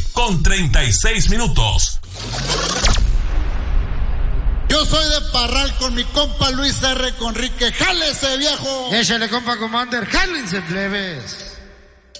9:36. Yo soy de Parral con mi compa Luis R. Conrique. ¡Jálese, viejo! Échale, compa Commander. ¡Jálense, plebes!